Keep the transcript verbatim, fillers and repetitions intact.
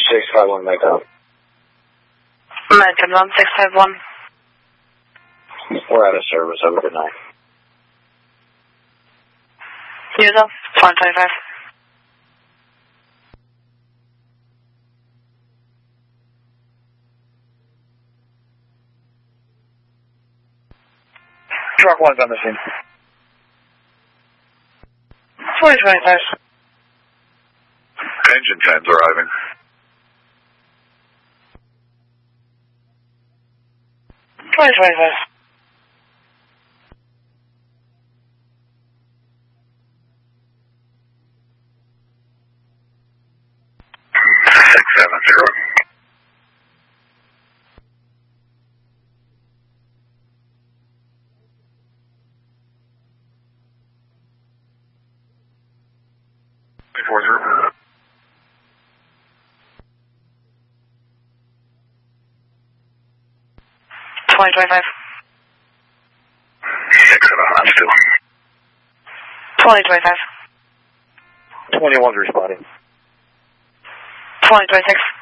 six five one, Mecca. Mecca one six five one. We're out of service. Have a good night. You know, one twenty-five. Truck one's on the scene. twenty twenty-five. Engine ten's arriving. twenty twenty-five. six seven zero. four zero. twenty twenty-five. six seven one still. twenty twenty-five. twenty-one's responding. twenty twenty-six.